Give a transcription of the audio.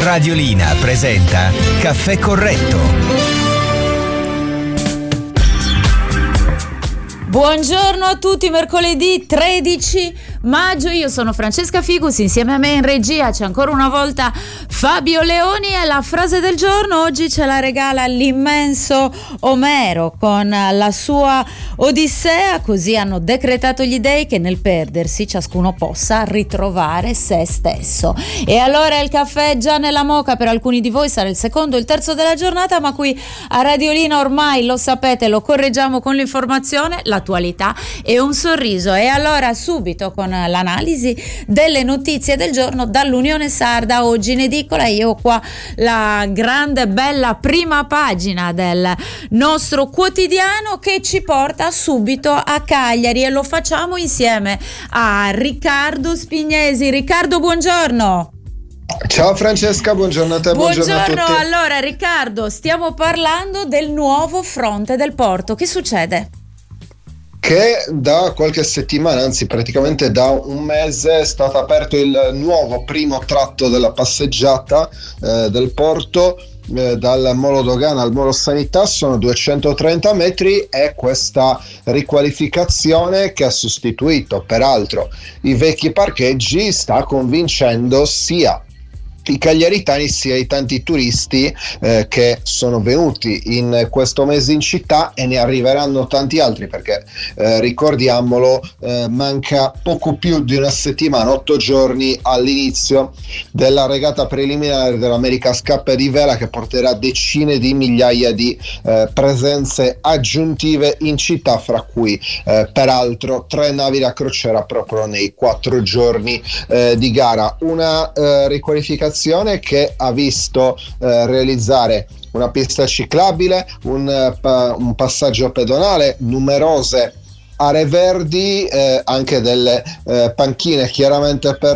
Radiolina presenta Caffè Corretto. Buongiorno a tutti, mercoledì 13 maggio, io sono Francesca Figus, insieme a me in regia c'è ancora una volta Fabio Leoni e la frase del giorno oggi ce la regala l'immenso Omero con la sua Odissea, così hanno decretato gli dei che nel perdersi ciascuno possa ritrovare se stesso. E allora il caffè già nella moka per alcuni di voi sarà il secondo, il terzo della giornata, ma qui a Radiolina ormai lo sapete, lo correggiamo con l'informazione, l'attualità e un sorriso. E allora subito con l'analisi delle notizie del giorno dall'Unione Sarda, oggi in edicola. Io ho qua la grande bella prima pagina del nostro quotidiano che ci porta subito a Cagliari e lo facciamo insieme a Riccardo Spignesi. Riccardo, buongiorno. Ciao Francesca, buongiorno a te, buongiorno a tutti. Allora Riccardo, stiamo parlando del nuovo fronte del porto, che succede? Che da qualche settimana, anzi praticamente da un mese, è stato aperto il nuovo primo tratto della passeggiata del porto, dal Molo Dogana al Molo Sanità. Sono 230 metri e questa riqualificazione, che ha sostituito peraltro i vecchi parcheggi, sta convincendo sia i cagliaritani sia i tanti turisti che sono venuti in questo mese in città, e ne arriveranno tanti altri perché ricordiamolo, manca poco più di una settimana, 8 giorni all'inizio della regata preliminare dell'America's Cup di vela, che porterà decine di migliaia di presenze aggiuntive in città, fra cui peraltro 3 navi da crociera proprio nei 4 giorni di gara. Una riqualificazione che ha visto realizzare una pista ciclabile, un passaggio pedonale, numerose aree verdi, anche delle panchine chiaramente per